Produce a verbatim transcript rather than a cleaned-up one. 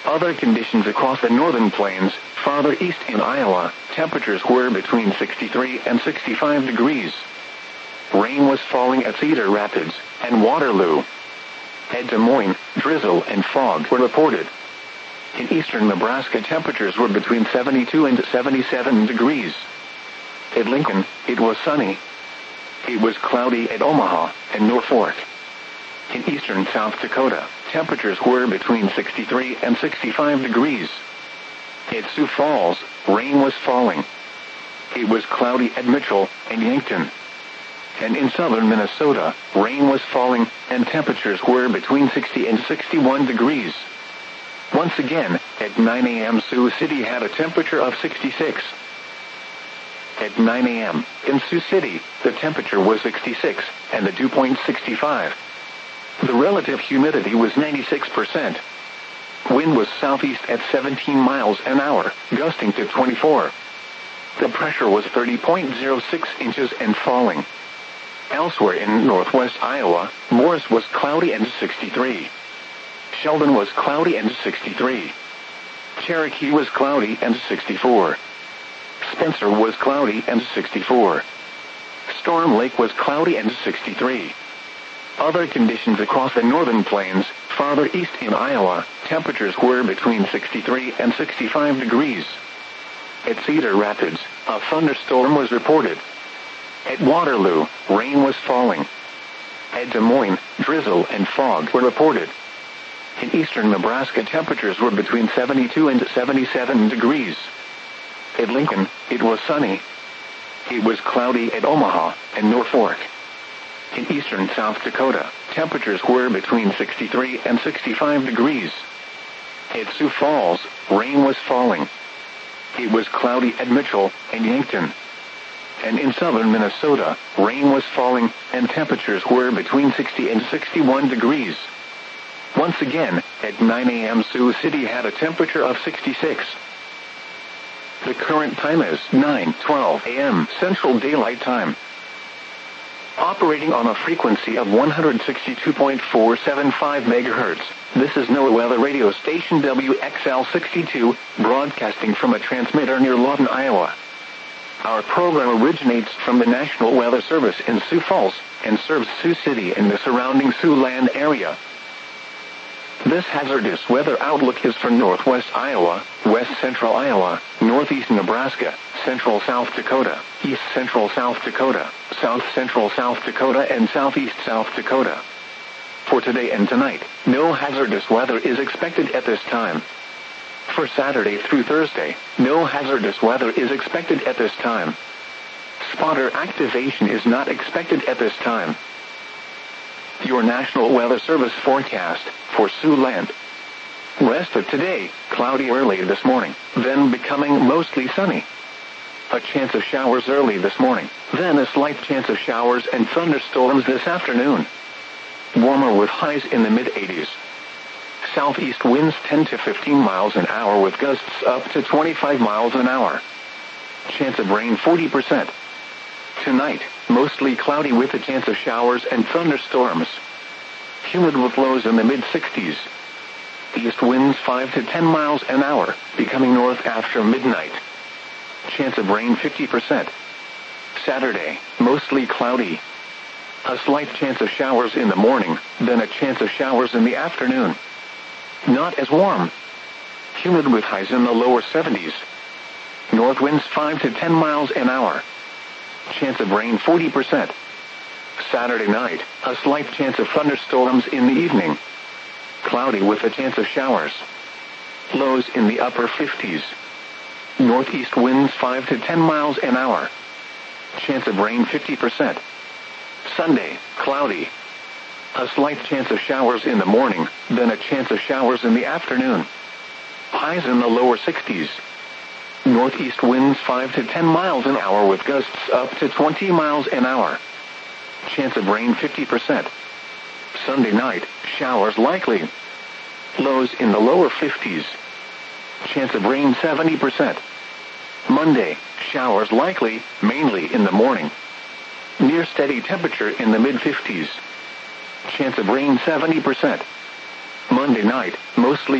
Other conditions across the northern plains, farther east in Iowa, temperatures were between sixty-three and sixty-five degrees. Rain was falling at Cedar Rapids and Waterloo. At Des Moines, drizzle and fog were reported. In eastern Nebraska, temperatures were between seventy-two and seventy-seven degrees. At Lincoln, it was sunny. It was cloudy at Omaha and Norfolk. In eastern South Dakota, temperatures were between sixty-three and sixty-five degrees. At Sioux Falls, rain was falling. It was cloudy at Mitchell and Yankton. And in southern Minnesota, rain was falling, and temperatures were between sixty and sixty-one degrees. Once again, at nine a m Sioux City had a temperature of sixty-six. At nine a m in Sioux City, the temperature was sixty-six, and the dew point sixty-five. The relative humidity was ninety-six percent. Wind was southeast at seventeen miles an hour, gusting to twenty-four. The pressure was thirty point zero six inches and falling. Elsewhere in northwest Iowa, Morris was cloudy and sixty-three. Sheldon was cloudy and sixty-three. Cherokee was cloudy and sixty-four. Spencer was cloudy and sixty-four. Storm Lake was cloudy and sixty-three. Other conditions across the northern plains, farther east in Iowa, temperatures were between sixty-three and sixty-five degrees. At Cedar Rapids, a thunderstorm was reported. At Waterloo, rain was falling. At Des Moines, drizzle and fog were reported. In eastern Nebraska, temperatures were between seventy-two and seventy-seven degrees. At Lincoln, it was sunny. It was cloudy at Omaha and Norfolk. In eastern South Dakota, temperatures were between sixty-three and sixty-five degrees. At Sioux Falls, rain was falling. It was cloudy at Mitchell and Yankton. And in southern Minnesota, rain was falling, and temperatures were between sixty and sixty-one degrees. Once again, at nine a m Sioux City had a temperature of sixty-six. The current time is nine twelve a m Central Daylight Time. Operating on a frequency of one hundred sixty-two point four seven five megahertz, this is NOAA Weather Radio Station W X L sixty-two, broadcasting from a transmitter near Lawton, Iowa. Our program originates from the National Weather Service in Sioux Falls, and serves Sioux City and the surrounding Siouxland area. This hazardous weather outlook is for northwest Iowa, west central Iowa, northeast Nebraska, central South Dakota, east central South Dakota, south central South Dakota, and southeast South Dakota. For today and tonight, no hazardous weather is expected at this time. For Saturday through Thursday, no hazardous weather is expected at this time. Spotter activation is not expected at this time. Your National Weather Service forecast for Siouxland. Rest of today, cloudy early this morning, then becoming mostly sunny. A chance of showers early this morning, then a slight chance of showers and thunderstorms this afternoon. Warmer with highs in the mid eighties. Southeast winds ten to fifteen miles an hour with gusts up to twenty-five miles an hour. Chance of rain forty percent. Tonight, mostly cloudy with a chance of showers and thunderstorms. Humid with lows in the mid sixties. East winds five to ten miles an hour, becoming north after midnight. Chance of rain fifty percent. Saturday, mostly cloudy. A slight chance of showers in the morning, then a chance of showers in the afternoon. Not as warm. Humid with highs in the lower seventies. North winds five to ten miles an hour. Chance of rain forty percent. Saturday night, a slight chance of thunderstorms in the evening. Cloudy with a chance of showers. Lows in the upper fifties. Northeast winds five to ten miles an hour. Chance of rain fifty percent. Sunday, cloudy. A slight chance of showers in the morning, then a chance of showers in the afternoon. Highs in the lower sixties. Northeast winds five to ten miles an hour with gusts up to twenty miles an hour. Chance of rain fifty percent. Sunday night, showers likely. Lows in the lower fifties. Chance of rain seventy percent. Monday, showers likely, mainly in the morning. Near steady temperature in the mid fifties. Chance of rain seventy percent. Monday night, mostly